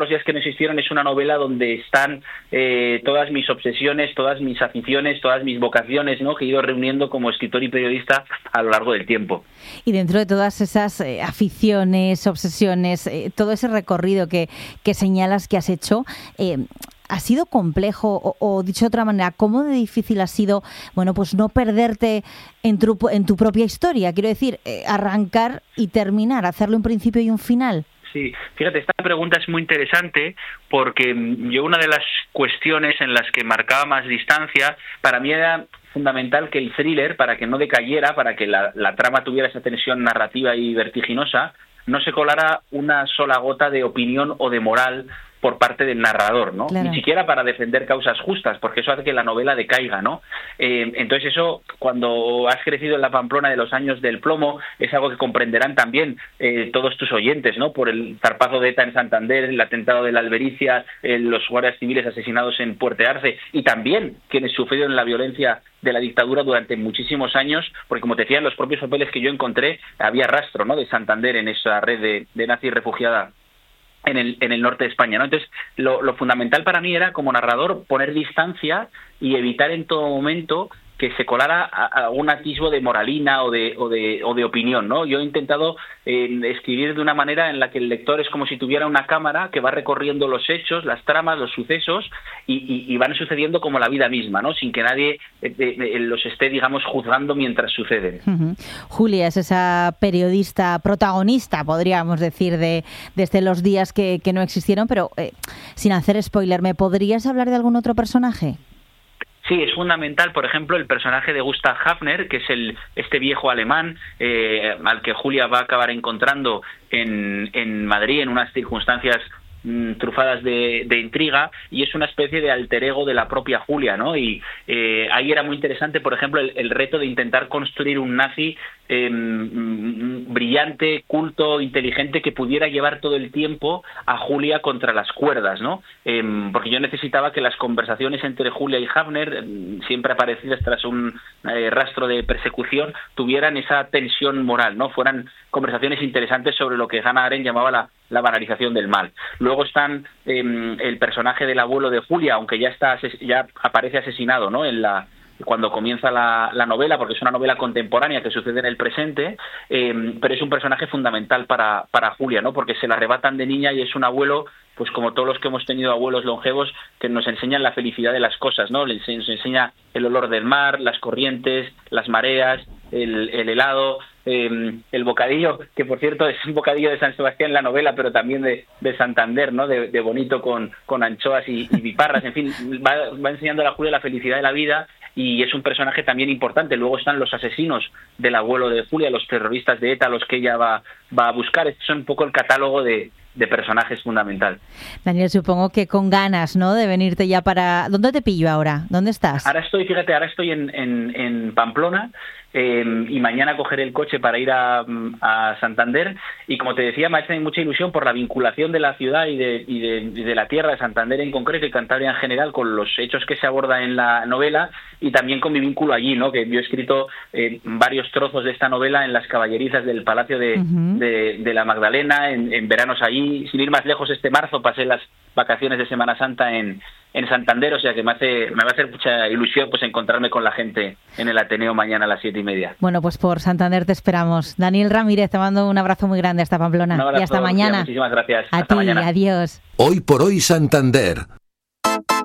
los días que no existieron es una novela donde están todas mis obsesiones, todas mis aficiones, todas mis vocaciones, ¿no?, que he ido reuniendo como escritor y periodista a lo largo del tiempo. Y dentro de todas esas aficiones, obsesiones, todo ese recorrido que señalas que has hecho, ¿ha sido complejo o dicho de otra manera, cómo de difícil ha sido, bueno, pues no perderte en tu propia historia? Quiero decir, arrancar y terminar, hacerle un principio y un final. Sí, fíjate, esta pregunta es muy interesante porque yo una de las cuestiones en las que marcaba más distancia, para mí era fundamental que el thriller, para que no decayera, para que la trama tuviera esa tensión narrativa y vertiginosa, no se colara una sola gota de opinión o de moral por parte del narrador, ¿no? Claro. Ni siquiera para defender causas justas, porque eso hace que la novela decaiga, ¿no? Entonces eso, cuando has crecido en la Pamplona de los años del plomo, es algo que comprenderán también todos tus oyentes, ¿no? Por el zarpazo de ETA en Santander, el atentado de la Albericia, los guardias civiles asesinados en Puerto Arce, y también quienes sufrieron la violencia de la dictadura durante muchísimos años, porque como te decía, en los propios papeles que yo encontré había rastro, ¿no?, de Santander en esa red de nazis refugiada en el norte de España, ¿no? Entonces, lo fundamental para mí era, como narrador, poner distancia y evitar en todo momento que se colara a un atisbo de moralina o de opinión, ¿no? Yo he intentado escribir de una manera en la que el lector es como si tuviera una cámara que va recorriendo los hechos, las tramas, los sucesos y van sucediendo como la vida misma, ¿no? Sin que nadie los esté, digamos, juzgando mientras suceden. Uh-huh. Julia es esa periodista protagonista, podríamos decir, desde los días que no existieron, pero sin hacer spoiler, ¿me podrías hablar de algún otro personaje? Sí, es fundamental, por ejemplo, el personaje de Gustav Hafner, que es este viejo alemán al que Julia va a acabar encontrando en Madrid en unas circunstancias trufadas de intriga, y es una especie de alter ego de la propia Julia, ¿no? Y ahí era muy interesante, por ejemplo, el reto de intentar construir un nazi brillante, culto, inteligente, que pudiera llevar todo el tiempo a Julia contra las cuerdas, ¿no? Porque yo necesitaba que las conversaciones entre Julia y Hafner, siempre aparecidas tras un rastro de persecución, tuvieran esa tensión moral, ¿no? Fueran conversaciones interesantes sobre lo que Hannah Arendt llamaba la banalización del mal. Luego están el personaje del abuelo de Julia, aunque ya aparece asesinado, ¿no?, cuando comienza la novela, porque es una novela contemporánea que sucede en el presente, pero es un personaje fundamental para Julia, ¿no?, porque se la arrebatan de niña y es un abuelo, pues como todos los que hemos tenido abuelos longevos, que nos enseñan la felicidad de las cosas, ¿no? Nos enseña el olor del mar, las corrientes, las mareas, el helado, el bocadillo, que por cierto es un bocadillo de San Sebastián en la novela, pero también de Santander, ¿no?, de bonito con anchoas y biparras, en fin, va enseñando a la Julia la felicidad de la vida, y es un personaje también importante. Luego están los asesinos del abuelo de Julia, los terroristas de ETA, los que ella va a buscar. Estos son un poco el catálogo de personajes fundamental. Daniel, supongo que con ganas, ¿no?, de venirte ya para... ¿Dónde te pillo ahora? ¿Dónde estás? Ahora estoy en Pamplona, y mañana cogeré el coche para ir a Santander, y como te decía, me hace mucha ilusión por la vinculación de la ciudad y de la tierra de Santander en concreto y Cantabria en general con los hechos que se abordan en la novela, y también con mi vínculo allí, ¿no?, que yo he escrito varios trozos de esta novela en las caballerizas del Palacio de la Magdalena, en veranos allí. Sin ir más lejos, este marzo pasé las vacaciones de Semana Santa en Santander, o sea que me va a hacer mucha ilusión pues encontrarme con la gente en el Ateneo mañana a las 7:30. Bueno, pues por Santander te esperamos. Daniel Ramírez, te mando un abrazo muy grande hasta Pamplona. Un abrazo, y hasta mañana. Muchísimas gracias. Hasta mañana. Adiós. Hoy por hoy Santander.